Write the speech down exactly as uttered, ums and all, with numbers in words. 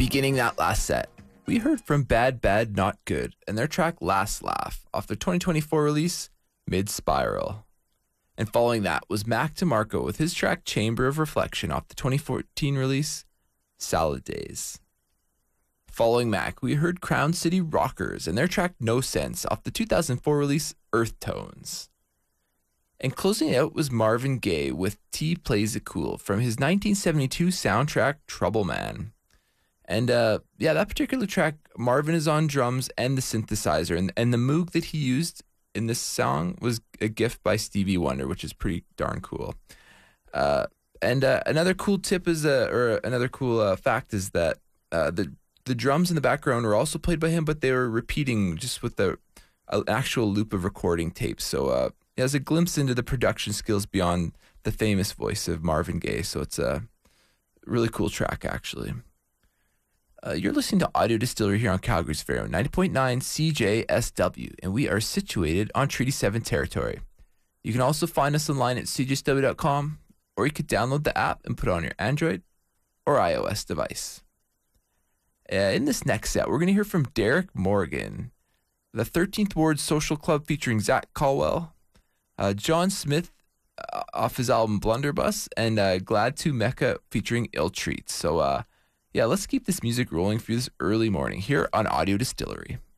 Beginning that last set, we heard from Bad Bad Not Good and their track Last Laugh off their twenty twenty-four release, Mid Spiral. And following that was Mac DeMarco with his track Chamber of Reflection off the twenty fourteen release, Salad Days. Following Mac, we heard Crown City Rockers and their track No Sense off the two thousand four release, Earth Tones. And closing it out was Marvin Gaye with T Plays It Cool from his nineteen seventy-two soundtrack Trouble Man. And uh, yeah, that particular track, Marvin is on drums and the synthesizer, and, and the Moog that he used in this song was a gift by Stevie Wonder, which is pretty darn cool. Uh, and uh, another cool tip is, uh, or another cool uh, fact is that uh, the the drums in the background were also played by him, but they were repeating just with the uh, actual loop of recording tapes. So uh, it has a glimpse into the production skills beyond the famous voice of Marvin Gaye. So it's a really cool track, actually. Uh, you're listening to Audio Distillery here on Calgary's Very Own ninety point nine C J S W, and we are situated on Treaty seven territory. You can also find us online at c j s w dot com, or you could download the app and put it on your Android or iOS device. Uh, in this next set, we're going to hear from Derek Morgan, the thirteenth Ward Social Club featuring Zach Caldwell, uh, John Smith uh, off his album Blunderbuss, and uh, Glad to Mecca featuring Ill Treats. So, uh, yeah, let's keep this music rolling for this early morning here on Audio Distillery.